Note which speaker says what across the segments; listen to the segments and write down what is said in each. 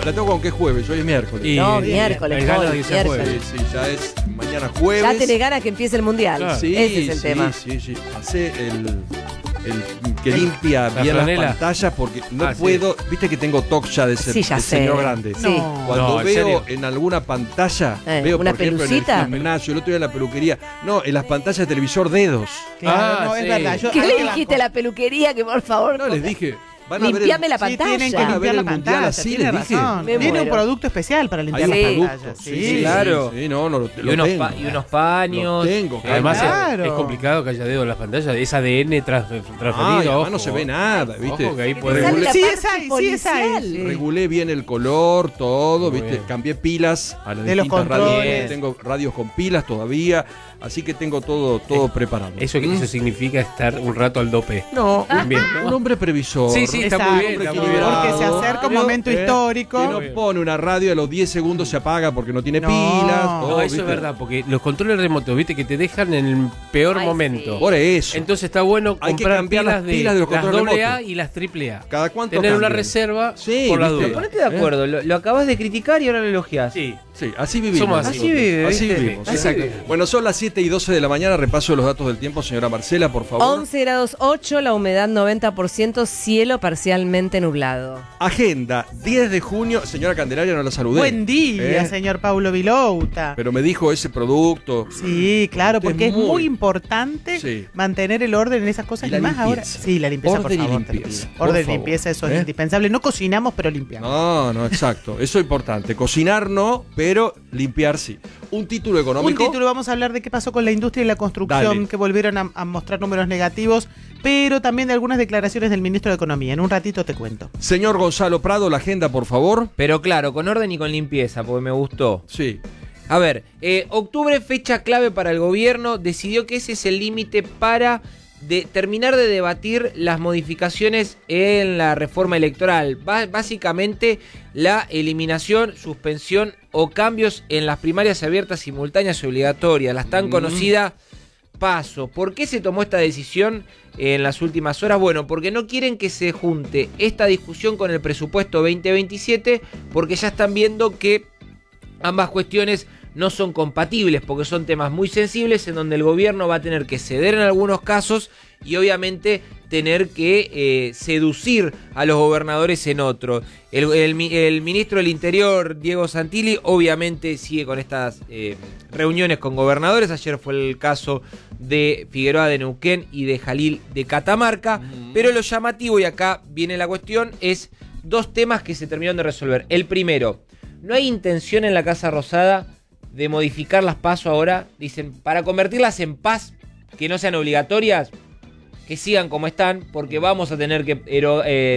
Speaker 1: la tengo con que es jueves, hoy es miércoles.
Speaker 2: No, miércoles.
Speaker 1: Miércoles. Sí, ya es mañana jueves.
Speaker 2: Ya tenés ganas que empiece el mundial.
Speaker 1: Claro. Sí,
Speaker 2: ese es el tema.
Speaker 1: Sí. Pasé el que limpia bien las pantallas porque no puedo. Viste que tengo TOC ya de señor grande.
Speaker 2: Sí.
Speaker 1: Cuando veo en alguna pantalla, veo
Speaker 2: una
Speaker 1: por ejemplo
Speaker 2: pelucita.
Speaker 1: en el gimnasio, el otro día en la peluquería. No, en las pantallas de televisor dedos.
Speaker 3: Claro, es verdad.
Speaker 2: ¿Qué le dijiste a la peluquería que por favor?
Speaker 1: No, les dije.
Speaker 2: Limpiame la pantalla.
Speaker 3: Sí, tienen que limpiar la pantalla.
Speaker 1: Así
Speaker 3: tiene
Speaker 1: les dije.
Speaker 3: razón. Tiene un producto especial para limpiar las pantallas.
Speaker 1: Sí,
Speaker 4: claro.
Speaker 1: Sí, no, lo
Speaker 4: y unos paños.
Speaker 1: Lo tengo.
Speaker 4: Además
Speaker 3: claro.
Speaker 4: es complicado que haya dedo en las pantallas. Es ADN transferido.
Speaker 1: Además no se ve nada, ¿viste?
Speaker 4: Ojo que ahí
Speaker 3: Sí, es ahí.
Speaker 1: Regulé bien el color, todo,
Speaker 4: Muy
Speaker 1: ¿viste?
Speaker 4: bien.
Speaker 1: Cambié pilas a las
Speaker 3: De los
Speaker 1: distintas radios.
Speaker 3: controles.
Speaker 1: Tengo radios con pilas todavía, así que tengo todo preparado.
Speaker 4: Eso significa estar un rato al dope.
Speaker 1: No,
Speaker 4: Bien,
Speaker 1: un hombre previsor.
Speaker 4: Sí, está muy bien. Está muy bien.
Speaker 3: Porque se acerca un momento histórico.
Speaker 1: Que no pone una radio, a los 10 segundos se apaga porque no tiene pilas.
Speaker 4: No,
Speaker 1: todo,
Speaker 4: eso
Speaker 1: ¿viste?
Speaker 4: es verdad, porque los controles remotos, viste, que te dejan en el peor momento.
Speaker 1: Por eso.
Speaker 4: Entonces está bueno
Speaker 1: Hay que
Speaker 4: comprar
Speaker 1: cambiar las pilas de los
Speaker 4: las
Speaker 1: controles
Speaker 4: AA
Speaker 1: remotos.
Speaker 4: y las AAA.
Speaker 1: ¿Cada cuánto
Speaker 4: Tener una
Speaker 1: cambian?
Speaker 4: reserva
Speaker 1: Sí,
Speaker 4: por la
Speaker 1: ¿viste?
Speaker 4: duda.
Speaker 5: Ponete de acuerdo, lo acabas de criticar y ahora lo elogias.
Speaker 4: Sí.
Speaker 1: Sí, así vivimos.
Speaker 4: Somos
Speaker 5: así vive,
Speaker 1: Así
Speaker 5: ¿viste?
Speaker 1: vivimos.
Speaker 5: Así
Speaker 1: Exacto.
Speaker 5: vive.
Speaker 1: Bueno, son las 7:12 de la mañana. Repaso los datos del tiempo, señora Marcela, por favor.
Speaker 2: 11 grados 8, la humedad 90%, cielo parcialmente nublado.
Speaker 1: Agenda, 10 de junio. Señora Candelaria, no la saludé.
Speaker 3: Buen día, señor Paulo Vilouta.
Speaker 1: Pero me dijo ese producto.
Speaker 3: Sí, claro,
Speaker 1: Usted
Speaker 3: porque es
Speaker 1: muy-
Speaker 3: muy importante mantener el orden en esas cosas.
Speaker 1: Y la
Speaker 3: más ahora.
Speaker 1: limpieza.
Speaker 3: Sí, la limpieza,
Speaker 1: Orden y
Speaker 3: por favor.
Speaker 1: limpieza,
Speaker 3: Orden
Speaker 1: por
Speaker 3: y
Speaker 1: favor.
Speaker 3: limpieza, eso es indispensable. No cocinamos, pero limpiamos.
Speaker 1: No, exacto. Eso es importante. Cocinar no, pero limpiar sí. Un título económico.
Speaker 3: Un título, vamos a hablar de qué pasó con la industria y la construcción,
Speaker 1: Dale.
Speaker 3: que volvieron a mostrar números negativos, pero también de algunas declaraciones del ministro de Economía. En un ratito te cuento.
Speaker 1: Señor Gonzalo Prado, la agenda, por favor.
Speaker 5: Pero claro, con orden y con limpieza, porque me gustó.
Speaker 1: Sí.
Speaker 5: A ver, octubre, fecha clave para el gobierno, decidió que ese es el límite para terminar de debatir las modificaciones en la reforma electoral. Básicamente la eliminación, suspensión o cambios en las primarias abiertas, simultáneas y obligatorias, las tan conocidas PASO. ¿Por qué se tomó esta decisión en las últimas horas? Bueno, porque no quieren que se junte esta discusión con el presupuesto 2027, porque ya están viendo que ambas cuestiones no son compatibles, porque son temas muy sensibles en donde el gobierno va a tener que ceder en algunos casos y obviamente tener que seducir a los gobernadores en otros. El ministro del Interior, Diego Santilli, obviamente sigue con estas reuniones con gobernadores. Ayer fue el caso de Figueroa de Neuquén y de Jalil de Catamarca. Pero lo llamativo, y acá viene la cuestión, es dos temas que se terminaron de resolver. El primero, no hay intención en la Casa Rosada de modificar las PASO ahora. Dicen, para convertirlas en paz, que no sean obligatorias, que sigan como están, porque vamos a tener que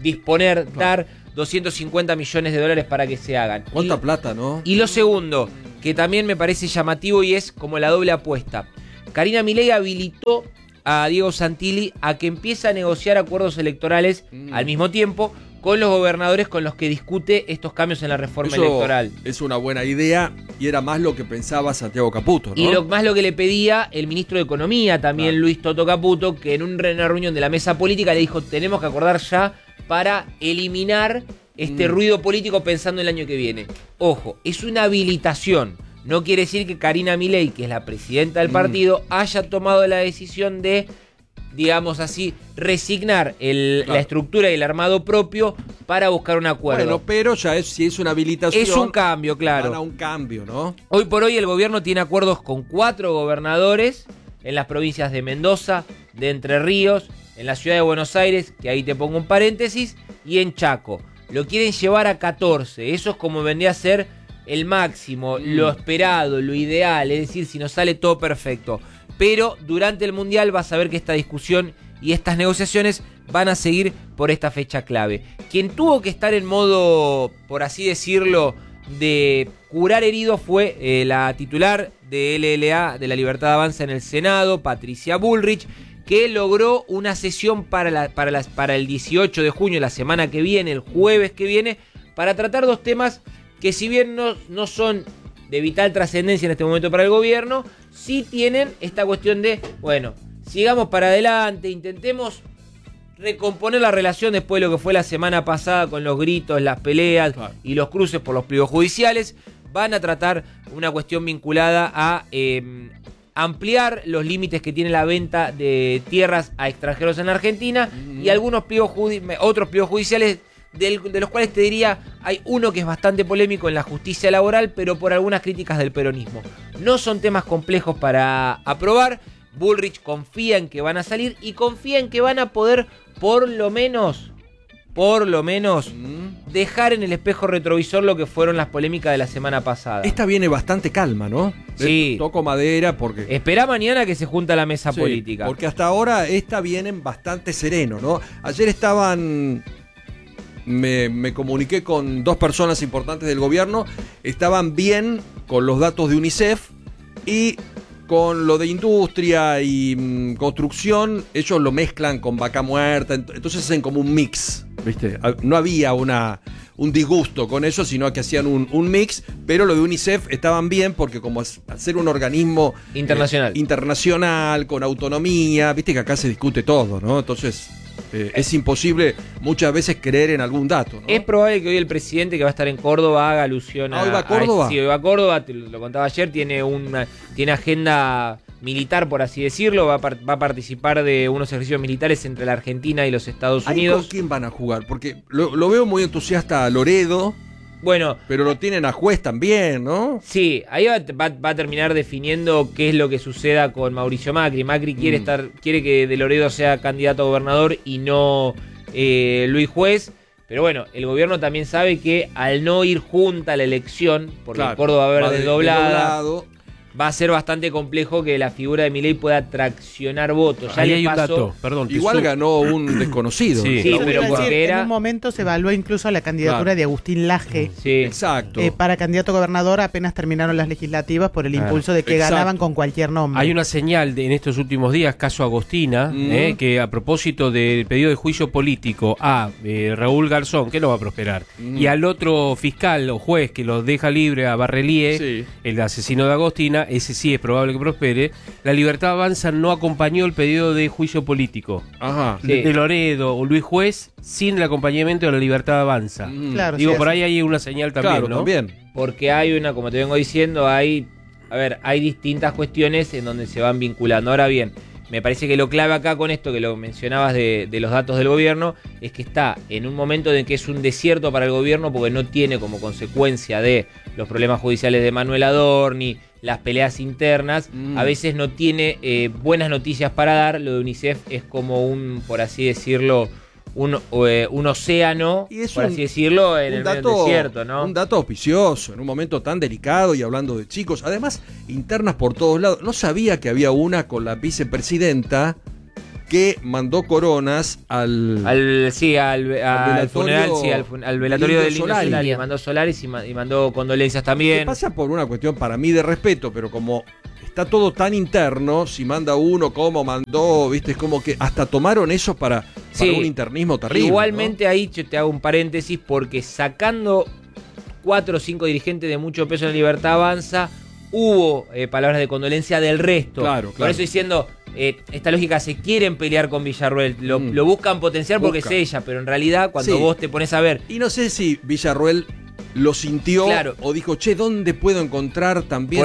Speaker 5: dar 250 millones de dólares para que se hagan.
Speaker 1: ¿Cuánta plata, no?
Speaker 5: Y lo segundo, que también me parece llamativo y es como la doble apuesta. Karina Milei habilitó a Diego Santilli a que empiece a negociar acuerdos electorales al mismo tiempo con los gobernadores con los que discute estos cambios en la reforma electoral.
Speaker 1: Es una buena idea y era más lo que pensaba Santiago Caputo, ¿no?
Speaker 5: Y lo que le pedía el ministro de Economía, también Luis Toto Caputo, que en una reunión de la mesa política le dijo, tenemos que acordar ya para eliminar este ruido político pensando en el año que viene. Ojo, es una habilitación. No quiere decir que Karina Milei, que es la presidenta del partido, haya tomado la decisión de, digamos así, resignar la estructura y el armado propio para buscar un acuerdo.
Speaker 1: Bueno, pero ya si es una habilitación.
Speaker 5: Es un cambio, claro.
Speaker 1: Para un cambio, ¿no?
Speaker 5: Hoy por hoy el gobierno tiene acuerdos con 4 gobernadores en las provincias de Mendoza, de Entre Ríos, en la ciudad de Buenos Aires, que ahí te pongo un paréntesis, y en Chaco. Lo quieren llevar a 14. Eso es como vendría a ser el máximo, lo esperado, lo ideal. Es decir, si nos sale todo perfecto. Pero durante el Mundial vas a ver que esta discusión y estas negociaciones van a seguir por esta fecha clave. Quien tuvo que estar en modo, por así decirlo, de curar heridos fue la titular de LLA, de la Libertad Avanza en el Senado, Patricia Bullrich, que logró una sesión para el 18 de junio, la semana que viene, el jueves que viene, para tratar dos temas que si bien no son de vital trascendencia en este momento para el gobierno, sí tienen esta cuestión de, bueno, sigamos para adelante, intentemos recomponer la relación después de lo que fue la semana pasada con los gritos, las peleas y los cruces por los pliegos judiciales. Van a tratar una cuestión vinculada a ampliar los límites que tiene la venta de tierras a extranjeros en la Argentina y algunos otros pliegos judiciales de los cuales te diría hay uno que es bastante polémico en la justicia laboral, pero por algunas críticas del peronismo. No son temas complejos para aprobar. Bullrich confía en que van a salir y confía en que van a poder por lo menos dejar en el espejo retrovisor lo que fueron las polémicas de la semana pasada.
Speaker 1: Esta viene bastante calma, ¿no?
Speaker 5: Sí.
Speaker 1: Toco madera porque...
Speaker 5: Espera mañana que se junta la mesa política.
Speaker 1: Porque hasta ahora esta vienen bastante sereno, ¿no? Ayer estaban... Me comuniqué con 2 personas importantes del gobierno, estaban bien con los datos de UNICEF y con lo de industria y construcción, ellos lo mezclan con vaca muerta, entonces hacen como un mix, ¿viste? No había un disgusto con eso, sino que hacían un mix, pero lo de UNICEF estaban bien porque como hacer un organismo internacional con autonomía, viste que acá se discute todo, ¿no? Entonces... es imposible muchas veces creer en algún dato, ¿no?
Speaker 5: Es probable que hoy el presidente que va a estar en Córdoba haga alusión a...
Speaker 1: ¿Hoy va a Córdoba?
Speaker 5: Sí, hoy va a Córdoba, te lo contaba ayer, tiene agenda militar, por así decirlo, va a participar de unos ejercicios militares entre la Argentina y los Estados Unidos.
Speaker 1: ¿Con quién van a jugar? Porque lo veo muy entusiasta a Loredo.
Speaker 5: Bueno,
Speaker 1: pero lo tienen a Juez también, ¿no?
Speaker 5: Sí, ahí va a terminar definiendo qué es lo que suceda con Mauricio Macri. Macri quiere que De Loredo sea candidato a gobernador y no Luis Juez. Pero bueno, el gobierno también sabe que al no ir junta a la elección, porque Córdoba va a haber desdoblado, va a ser bastante complejo que la figura de Milei pueda traccionar votos.
Speaker 4: Ya ahí hay un dato, perdón.
Speaker 1: Igual ganó un desconocido.
Speaker 5: Sí, pero porque
Speaker 3: en un momento se evaluó incluso la candidatura de Agustín Laje.
Speaker 5: Sí,
Speaker 1: exacto.
Speaker 3: Para candidato a gobernador apenas terminaron las legislativas por el impulso de que ganaban con cualquier nombre.
Speaker 4: Hay una señal en estos últimos días, caso Agostina, que a propósito del pedido de juicio político a Raúl Garzón, que no va a prosperar, y al otro fiscal o juez que lo deja libre a Barrelier, el asesino de Agostina, ese sí es probable que prospere. La Libertad Avanza no acompañó el pedido de juicio político de Loredo o Luis Juez sin el acompañamiento de la Libertad Avanza.
Speaker 3: Claro,
Speaker 4: digo, por ahí hay una señal también, ¿no?
Speaker 1: También.
Speaker 5: Porque hay como te vengo diciendo, hay distintas cuestiones en donde se van vinculando. Ahora bien, me parece que lo clave acá con esto que lo mencionabas de los datos del gobierno es que está en un momento en que es un desierto para el gobierno porque no tiene como consecuencia de los problemas judiciales de Manuel Adorni, las peleas internas, a veces no tiene buenas noticias para dar. Lo de UNICEF es como por así decirlo, un océano, por así decirlo, en el medio del desierto, ¿no?
Speaker 1: Un dato auspicioso, en un momento tan delicado y hablando de chicos, además internas por todos lados. No sabía que había una con la vicepresidenta que mandó coronas al
Speaker 5: velatorio del Indio Solari. Mandó Solaris y mandó condolencias también.
Speaker 1: Que pasa por una cuestión para mí de respeto, pero como está todo tan interno, si manda uno, cómo mandó, viste, es como que hasta tomaron eso para un internismo terrible.
Speaker 5: Igualmente,
Speaker 1: ¿no?
Speaker 5: Ahí yo te hago un paréntesis porque sacando 4 o 5 dirigentes de mucho peso en la Libertad Avanza, hubo palabras de condolencia del resto.
Speaker 1: Claro.
Speaker 5: Por eso diciendo, esta lógica, se quieren pelear con Villarruel, lo buscan potenciar porque es ella, pero en realidad cuando vos te pones a ver...
Speaker 1: Y no sé si Villarruel lo sintió o dijo, che, ¿dónde puedo encontrar también